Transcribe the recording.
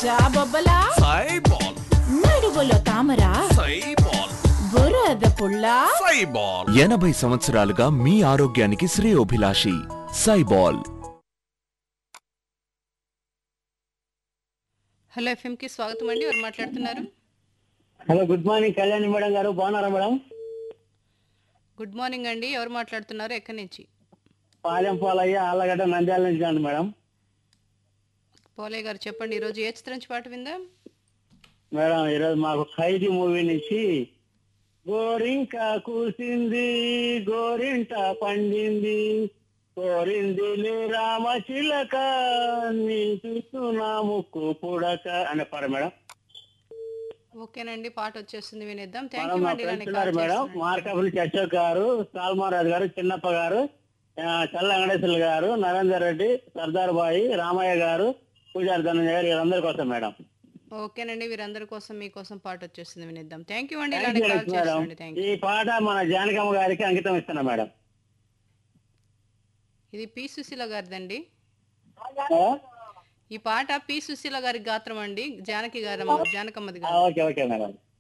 జాబొబ్బలా సైబాల్ నడువులో తామర సైబాల్ బురద పుల్ల సైబాల్ 80 సంవత్సరాలుగా మీ ఆరోగ్యానికి శ్రేయోభిలాషి సైబాల్. హలో ఎఫ్ఎంకి స్వాగతం అండి. ఎవరు మాట్లాడుతున్నారు? Hello, good morning Kalyani madam గారు, బాగున్నారా మేడం? గుడ్ మార్నింగ్ అండి. ఎవరు మాట్లాడుతున్నారు? ఎక్కడి నుంచి? పాలెం పాలయ్య ఆళ్ళగడ్డ నంద్యాల నుంచి అండి మేడం. పోలయ్య గారు చెప్పండి, ఈరోజు ఏ చిత్రం నుంచి పాట విందాం? మేడం ఈరోజు మాకు ఖైదీ మూవీ నుంచి గోరింక కూసింది గోరింట పండింది కోరింది రామ చిలక నీ చూస్తున్నా ముక్కు పుడక అనే పాట మేడం. ఓకేనండి, పాట వచ్చేస్తుంది, వినేద్దాం. థ్యాంక్ మేడం యూ మా అండి. ఫ్రెండ్స్ ఉన్నారు మేడం, మార్కాపురి అశోక్ గారు, సాల్మారాజు గారు, చిన్నప్ప గారు, చల్ల వెంకటేశ్వర గారు, నరేందర్ రెడ్డి, సర్దార్ బాయి, రామయ్య గారు, పూజారి ధనంజయ గారు, వీరందరి కోసం మేడం. ఓకేనండి, వీరందరి కోసం మీకోసం పాట వచ్చేస్తుంది, వినేద్దాం. థ్యాంక్ యూ అండి. Thank you madam. ఈ పాట మన జానకమ్మ గారికి అంకితం ఇస్తున్నా మేడం. ఇది పి సుశీల గారిదండి. ఆ? ఈ పాట పి సుశీల గారి గాత్రం అండి, జానకమ్మది గారు. Okay okay madam.